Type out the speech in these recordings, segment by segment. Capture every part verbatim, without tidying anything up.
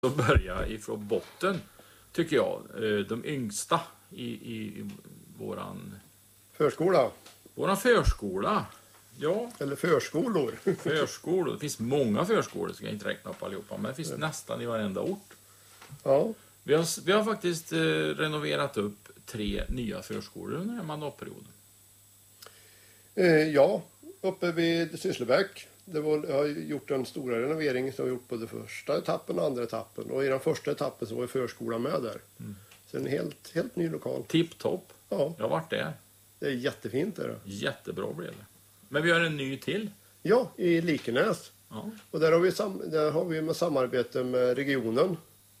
Så börja ifrån botten, tycker jag. De yngsta i, i våran... Förskola. Våran förskola. Ja. Eller förskolor. Förskolor. Det finns många förskolor, ska jag inte räkna upp allihopa. Men det finns ja. nästan i varenda ort. Ja. Vi har, vi har faktiskt eh, renoverat upp tre nya förskolor under den här mandatperioden. Eh, ja, uppe vid Sysslebäck. Det var, jag har gjort en stora renovering som jag gjort på den första etappen och andra etappen. Och i den första etappen så var förskolan med där. Mm. Så en helt, helt ny lokal. Tipptopp. Ja. Jag har varit där. Det är jättefint där. Jättebra blev det. Men vi har en ny till. Ja, i Likenäs. Ja. Och där har vi, sam- där har vi med samarbete med regionen.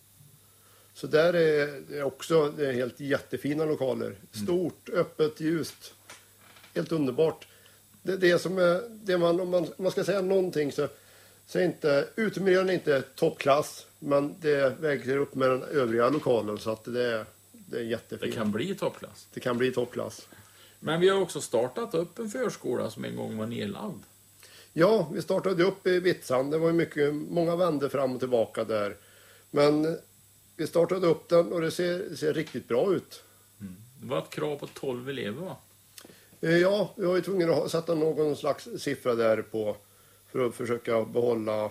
Så där är det också det är helt jättefina lokaler. Stort, mm. öppet, ljust. Helt underbart. Det, det som är, det man, om man, man ska säga någonting så, så är inte, utemiljön är inte toppklass. Men det väger upp med den övriga lokalen så att det är, det är jättefint. Det kan bli toppklass. Det kan bli toppklass. Men vi har också startat upp en förskola som en gång var nedlagd. Ja, vi startade upp i Vitsan. Det var ju mycket, många vände fram och tillbaka där. Men vi startade upp den och det ser, det ser riktigt bra ut. Mm. Det var ett krav på tolv elever, va? Ja, vi var ju tvungna att sätta någon slags siffra där på för att försöka behålla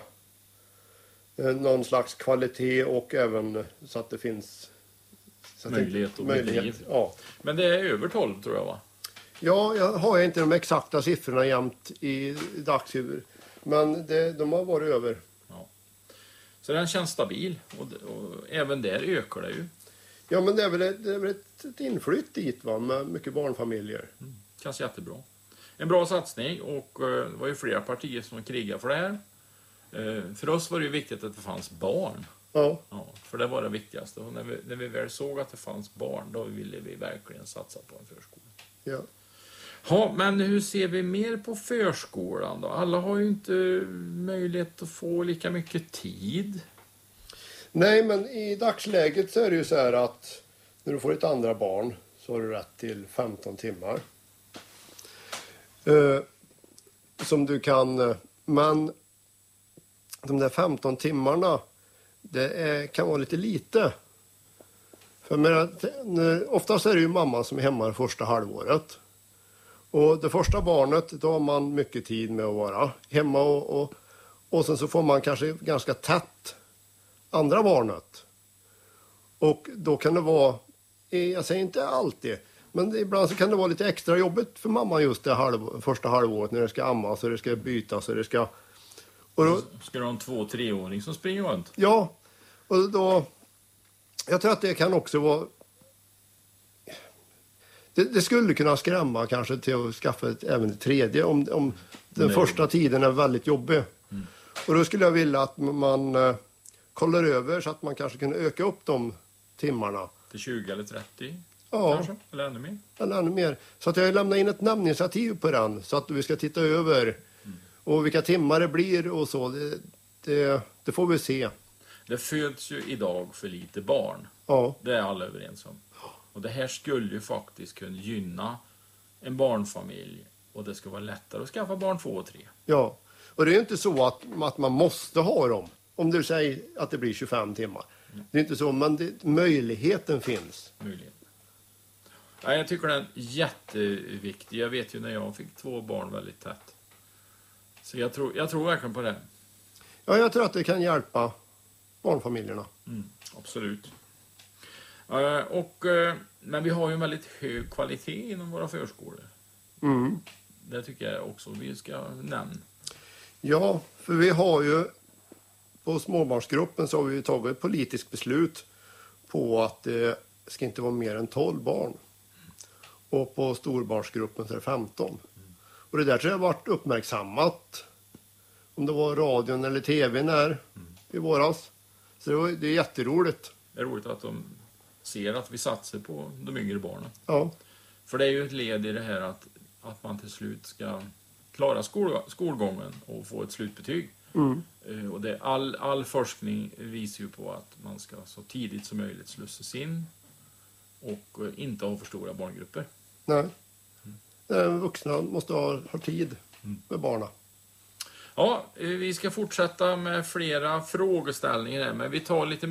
någon slags kvalitet och även så att det finns så att möjlighet och möjlighet. Ja. Men det är över tolv, tror jag, va? Ja, jag har inte de exakta siffrorna jämt i dagshuvud. Men det, de har varit över. Ja. Så den känns stabil. Och, och även där ökar det ju. Ja, men det är väl ett, det är väl ett, ett inflytt dit, va? Med mycket barnfamiljer. Mm. Känns jättebra. En bra satsning. Och uh, det var ju flera partier som krigade för det här. Uh, för oss var det ju viktigt att det fanns barn. Ja. Ja, för det var det viktigaste. Och när vi, när vi väl såg att det fanns barn, då ville vi verkligen satsa på en förskola. Ja. Ja, men hur ser vi mer på förskolan då? Alla har ju inte möjlighet att få lika mycket tid. Nej, men i dagsläget så är det ju så här att när du får ett andra barn så har du rätt till femton timmar. Eh, som du kan, men de där femton timmarna, det är, kan vara lite lite. För med, oftast är det ju mamman som är hemma det första halvåret. Och det första barnet, då har man mycket tid med att vara hemma. Och, och, och sen så får man kanske ganska tätt andra barnet. Och då kan det vara, jag säger inte alltid, men ibland så kan det vara lite extra jobbigt för mamma just det halv, första halvåret när det ska ammas och det ska bytas och det ska... Och då, ska du ha en två-treåring som springer runt? Ja, och då... Jag tror att det kan också vara... Det, det skulle kunna skrämma kanske till att skaffa ett, även ett tredje om, om den Nej. första tiden är väldigt jobbig. Mm. Och då skulle jag vilja att man eh, kollar över så att man kanske kan öka upp de timmarna. Till tjugo eller trettio? Ja. Kanske? Eller ännu mer? Eller ännu mer. Så att jag lämnar in ett namninitiativ på den så att vi ska titta över mm. och vilka timmar det blir och så. Det, det, det får vi se. Det föds ju idag för lite barn. Ja. Det är alla överens om. Och det här skulle ju faktiskt kunna gynna en barnfamilj. Och det ska vara lättare att skaffa barn två och tre. Ja, och det är ju inte så att, att man måste ha dem. Om du säger att det blir tjugofem timmar. Mm. Det är inte så, men det, möjligheten finns. Möjligheten. Ja, jag tycker den är jätteviktig. Jag vet ju när jag fick två barn väldigt tätt. Så jag tror, jag tror verkligen på det. Ja, jag tror att det kan hjälpa barnfamiljerna. Mm, absolut. Uh, och, uh, men vi har ju en väldigt hög kvalitet inom våra förskolor. Mm. Det tycker jag också vi ska nämna. Ja, för vi har ju på småbarnsgruppen så har vi tagit ett politiskt beslut på att det ska inte vara mer än tolv barn. Mm. Och på storbarnsgruppen så är det femton. Mm. Och det där tror jag har varit uppmärksammat. Om det var radion eller tvn här mm. i våras. Så det, var, det är jätteroligt. Det är roligt att de ser att vi satsar på de yngre barnen. Ja. För det är ju ett led i det här att, att man till slut ska klara skol, skolgången och få ett slutbetyg. Mm. Uh, och det, all, all forskning visar ju på att man ska så tidigt som möjligt slussas in och uh, inte ha för stora barngrupper. Nej. Mm. Vuxna måste ha, ha tid mm. med barnen. Ja, eh, vi ska fortsätta med flera frågeställningar här, men vi tar lite